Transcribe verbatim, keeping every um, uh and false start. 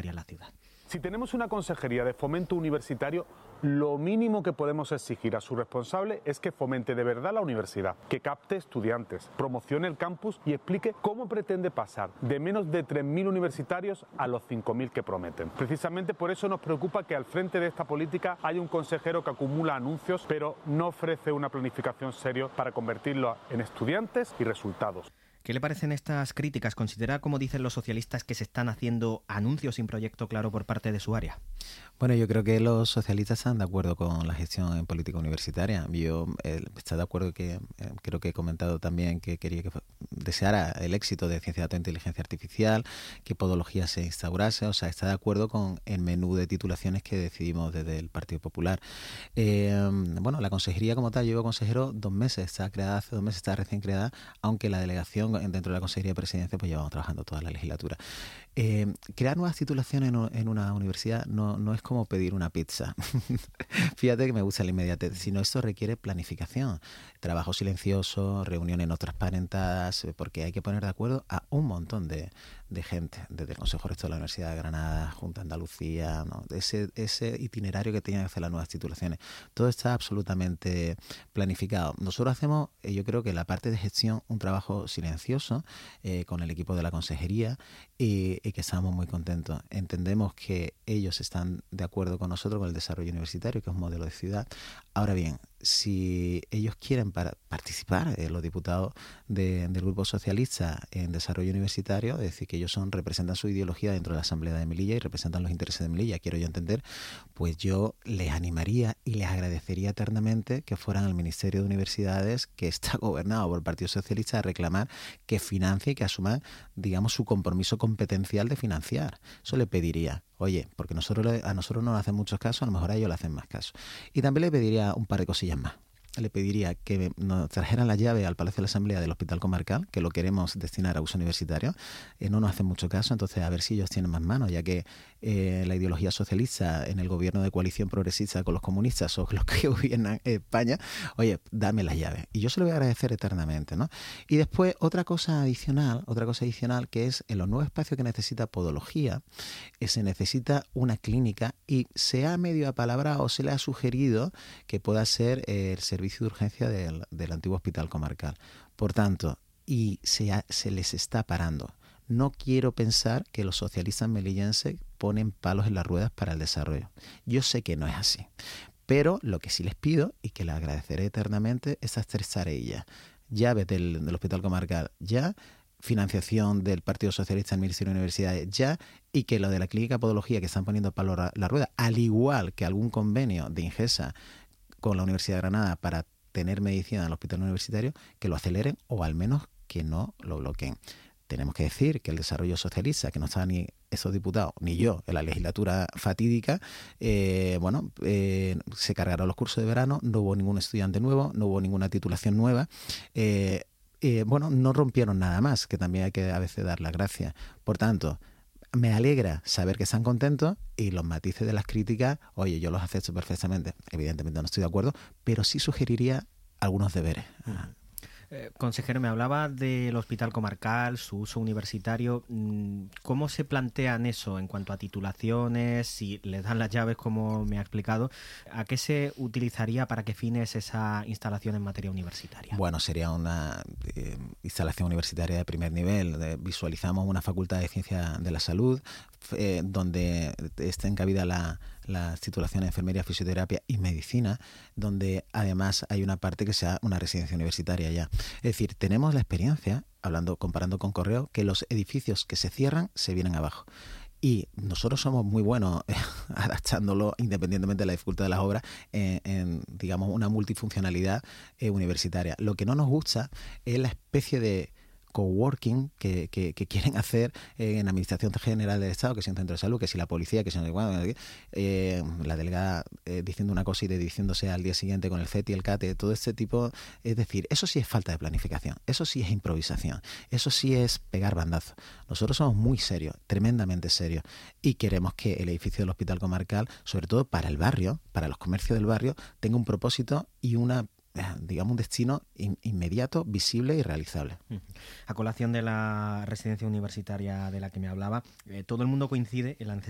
universitaria en la ciudad. Si tenemos una consejería de fomento universitario, lo mínimo que podemos exigir a su responsable es que fomente de verdad la universidad, que capte estudiantes, promocione el campus y explique cómo pretende pasar de menos de tres mil universitarios a los cinco mil que prometen. Precisamente por eso nos preocupa que al frente de esta política haya un consejero que acumula anuncios, pero no ofrece una planificación seria para convertirlo en estudiantes y resultados. ¿Qué le parecen estas críticas? ¿Considera, como dicen los socialistas, que se están haciendo anuncios sin proyecto claro por parte de su área? Bueno, yo creo que los socialistas están de acuerdo con la gestión en política universitaria. Yo eh, estoy de acuerdo que, eh, creo que he comentado también que quería que deseara el éxito de ciencia, datos e inteligencia artificial, que podología se instaurase, o sea, está de acuerdo con el menú de titulaciones que decidimos desde el Partido Popular. Eh, bueno, la consejería como tal, yo llevo consejero dos meses, está creada hace dos meses, está recién creada, aunque la delegación dentro de la Consejería de Presidencia pues llevamos trabajando toda la legislatura. Eh, crear nuevas titulaciones en, en una universidad no, no es como pedir una pizza. Fíjate que me gusta la inmediatez, sino esto requiere planificación, trabajo silencioso, reuniones no transparentadas, porque hay que poner de acuerdo a un montón de, de gente, desde el Consejo Rector de la Universidad de Granada, Junta de Andalucía, ¿no? ese, ese itinerario que tienen que hacer las nuevas titulaciones. Todo está absolutamente planificado. Nosotros hacemos, eh, yo creo que la parte de gestión, un trabajo silencioso eh, con el equipo de la consejería y, y que estamos muy contentos. Entendemos que ellos están de acuerdo con nosotros con el desarrollo universitario, que es un modelo de ciudad. Ahora bien, si ellos quieren para participar, eh, los diputados de, del Grupo Socialista en desarrollo universitario, es decir, que ellos son representan su ideología dentro de la Asamblea de Melilla y representan los intereses de Melilla, quiero yo entender, pues yo les animaría y les agradecería eternamente que fueran al Ministerio de Universidades, que está gobernado por el Partido Socialista, a reclamar que financie y que asuman, digamos, su compromiso competencial de financiar. Eso le pediría. Oye, porque nosotros a nosotros no nos hacen muchos casos, a lo mejor a ellos le hacen más caso. Y también le pediría un par de cosillas más. Le pediría que nos trajeran la llave al Palacio de la Asamblea del Hospital Comarcal, que lo queremos destinar a uso universitario. Eh, no nos hacen mucho caso, entonces a ver si ellos tienen más manos, ya que eh, la ideología socialista en el gobierno de coalición progresista con los comunistas son los que gobiernan España. Oye, dame las llaves. Y yo se lo voy a agradecer eternamente, ¿no? Y después, otra cosa adicional, otra cosa adicional, que es en los nuevos espacios que necesita podología, eh, se necesita una clínica y se ha medio apalabrado o se le ha sugerido que pueda ser eh, el servicio servicio de urgencia del, del antiguo hospital comarcal. Por tanto, y se, ha, se les está parando. No quiero pensar que los socialistas melillenses ponen palos en las ruedas para el desarrollo. Yo sé que no es así. Pero lo que sí les pido, y que les agradeceré eternamente, esas tres tareas. Llave del, del hospital comarcal ya, financiación del Partido Socialista en el Ministerio de Universidades ya, y que lo de la clínica podología que están poniendo palos a la rueda, al igual que algún convenio de Ingesa con la Universidad de Granada para tener medicina en el hospital universitario, que lo aceleren o al menos que no lo bloqueen. Tenemos que decir que el desarrollo socialista, que no estaban ni esos diputados, ni yo, en la legislatura fatídica, eh, bueno, eh, se cargaron los cursos de verano, no hubo ningún estudiante nuevo, no hubo ninguna titulación nueva, eh, eh, bueno, no rompieron nada más, que también hay que a veces dar las gracias. Por tanto, me alegra saber que están contentos y los matices de las críticas, oye, yo los acepto perfectamente. Evidentemente no estoy de acuerdo, pero sí sugeriría algunos deberes. Uh-huh. Eh, consejero, me hablaba del hospital comarcal, su uso universitario. ¿Cómo se plantean eso en cuanto a titulaciones? Si les dan las llaves, como me ha explicado, ¿a qué se utilizaría, para qué fines esa instalación en materia universitaria? Bueno, sería una eh, instalación universitaria de primer nivel. Eh, visualizamos una facultad de ciencia de la salud eh, donde estén cabida la, las titulaciones de enfermería, fisioterapia y medicina, donde además hay una parte que sea una residencia universitaria ya. Es decir, tenemos la experiencia, hablando, comparando con Correo, que los edificios que se cierran se vienen abajo. Y nosotros somos muy buenos eh, adaptándolo, independientemente de la dificultad de las obras, en, en digamos, una multifuncionalidad eh, universitaria. Lo que no nos gusta es la especie de coworking que, que, que quieren hacer eh, en la Administración General del Estado, que si un centro de salud, que si la policía, que si no, eh, la delegada eh, diciendo una cosa y de diciéndose al día siguiente con el C E T y el C A T E, todo este tipo. Es decir, eso sí es falta de planificación, eso sí es improvisación, eso sí es pegar bandazos. Nosotros somos muy serios, tremendamente serios, y queremos que el edificio del Hospital Comarcal, sobre todo para el barrio, para los comercios del barrio, tenga un propósito y una, digamos, un destino in, inmediato, visible y realizable. A colación de la residencia universitaria de la que me hablaba, eh, todo el mundo coincide en la necesidad